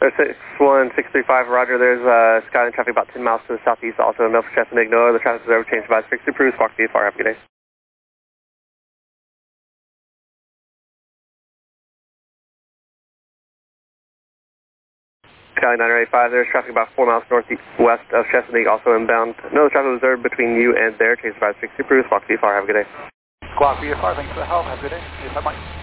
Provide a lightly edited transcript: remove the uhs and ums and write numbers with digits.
61635, roger. There's Skyline traffic about 10 miles to the southeast, also in Milford, Chesapeake. No other traffic observed. Change by 60 approved. Squawk VFR. Have a good day. Skyline 985, there's traffic about 4 miles northwest of Chesapeake, also inbound. No other traffic observed between you and there. Change by 60 approved. Squawk VFR. Have a good day. Squawk VFR, thanks for the help. Have a good day. Bye-bye.